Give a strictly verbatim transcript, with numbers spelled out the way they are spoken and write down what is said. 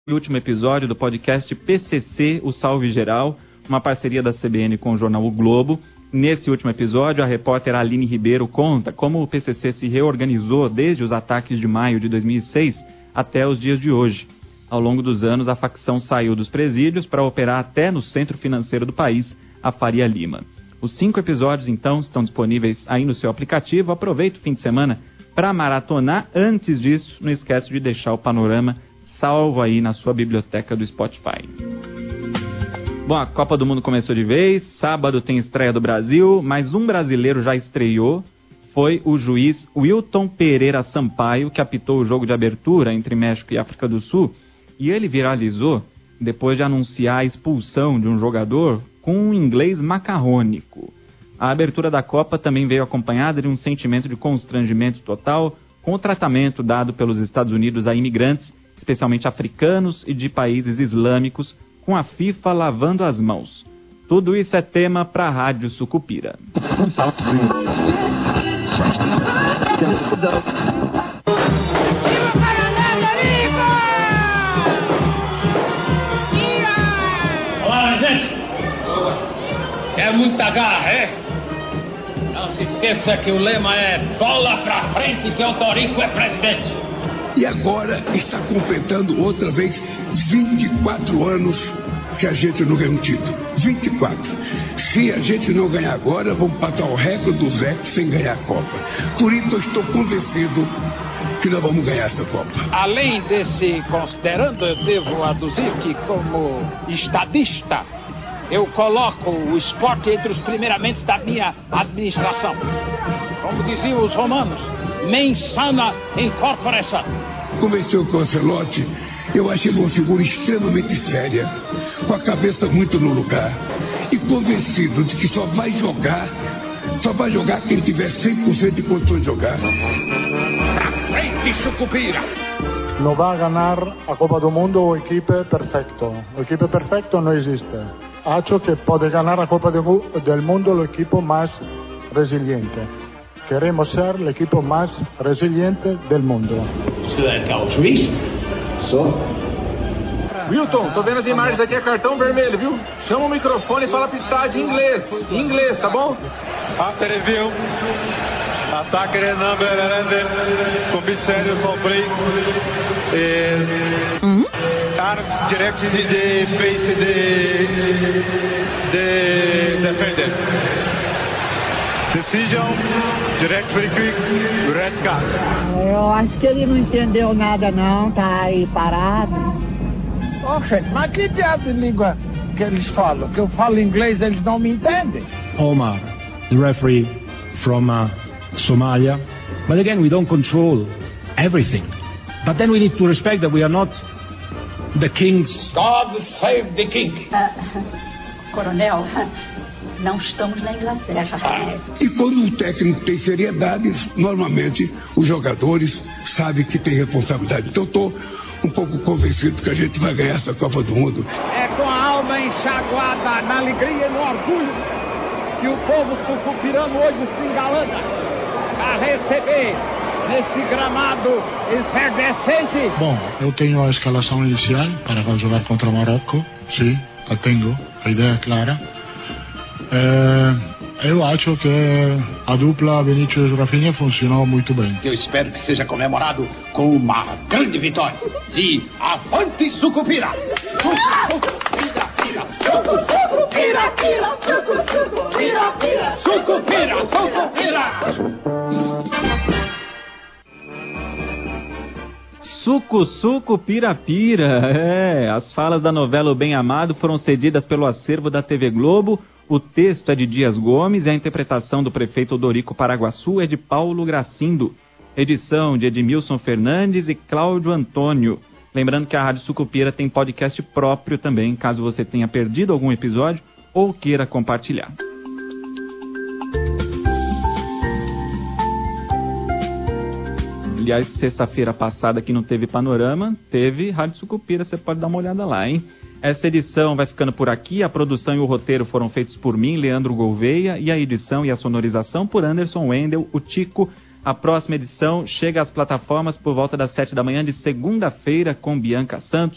O último episódio do podcast P C C, o Salve Geral, uma parceria da C B N com o jornal O Globo. Nesse último episódio, a repórter Aline Ribeiro conta como o P C C se reorganizou desde os ataques de maio de dois mil e seis até os dias de hoje. Ao longo dos anos, a facção saiu dos presídios para operar até no centro financeiro do país, a Faria Lima. Os cinco episódios, então, estão disponíveis aí no seu aplicativo. Aproveita o fim de semana para maratonar. Antes disso, não esquece de deixar o panorama salvo aí na sua biblioteca do Spotify. Bom, a Copa do Mundo começou de vez. Sábado tem estreia do Brasil, mas um brasileiro já estreou. Foi o juiz Wilton Pereira Sampaio, que apitou o jogo de abertura entre México e África do Sul. E ele viralizou depois de anunciar a expulsão de um jogador com um inglês macarrônico. A abertura da Copa também veio acompanhada de um sentimento de constrangimento total com o tratamento dado pelos Estados Unidos a imigrantes, especialmente africanos e de países islâmicos, com a FIFA lavando as mãos. Tudo isso é tema para a Rádio Sucupira. Olá, gente! É muita garra, é? Não se esqueça que o lema é bola pra frente que o Torico é presidente. E agora está completando outra vez vinte e quatro anos que a gente não ganhou um título. vinte e quatro. Se a gente não ganhar agora, vamos patar o recorde do Zé sem ganhar a Copa. Por isso eu estou convencido que nós vamos ganhar essa Copa. Além desse considerando, eu devo aduzir que, como estadista, eu coloco o esporte entre os primeiramente da minha administração. Como diziam os romanos, mens sana in corpore sano. Conversou com o Ancelotti, eu achei uma figura extremamente séria, com a cabeça muito no lugar, e convencido de que só vai jogar, só vai jogar quem tiver cem por cento de condições de jogar. Pra frente, Sucupira! No va a ganar a Copa do Mundo o equipe perfecto. O equipe perfecto no existe. Acho que puede ganar a Copa del Mundo el equipo más resiliente. Queremos ser o equipo mais resiliente do mundo. Você é o juiz? Sou. Wilton, tô vendo as imagens aqui, é cartão vermelho, viu? Chama o microfone e fala pro estádio em inglês. Em inglês, tá bom? After review, attacker number eleven, comissário Sombri, arm direct the face the the defender. Decision, direct free kick, red card. Eu acho que ele não entendeu nada não, tá aí parado. Ô, oh, gente, mas que diabo de língua que eles falam? Que eu falo inglês, eles não me entendem. Omar, the referee from uh, Somalia. But again, we don't control everything. But then we need to respect that we are not the kings. God save the king. Uh, coronel, não estamos na Inglaterra. Ah, e quando o técnico tem seriedade, normalmente os jogadores sabem que tem responsabilidade. Então eu estou um pouco convencido que a gente vai ganhar essa Copa do Mundo. É com a alma enxaguada, na alegria e no orgulho, que o povo sucupirano hoje se engalana a receber nesse gramado esrevescente. Bom, eu tenho a escalação inicial para jogar contra o Marrocos. Sim, a tenho, a ideia é clara. É, eu acho que a dupla Vinícius-Rafinha funcionou muito bem. Eu espero que seja comemorado com uma grande vitória. E avante Sucupira! Sucupira, pira, Sucupira, pira, Sucupira, pira, Sucupira, Sucupira! Suco, suco, pira-pira. É, as falas da novela O Bem Amado foram cedidas pelo acervo da T V Globo. O texto é de Dias Gomes e a interpretação do prefeito Odorico Paraguaçu é de Paulo Gracindo. Edição de Edmilson Fernandes e Cláudio Antônio. Lembrando que a Rádio Sucupira tem podcast próprio também, caso você tenha perdido algum episódio ou queira compartilhar. Aliás, sexta-feira passada que não teve panorama, teve Rádio Sucupira, você pode dar uma olhada lá, hein? Essa edição vai ficando por aqui, a produção e o roteiro foram feitos por mim, Leandro Gouveia, e a edição e a sonorização por Anderson Wendel, o Tico. A próxima edição chega às plataformas por volta das sete da manhã de segunda-feira com Bianca Santos.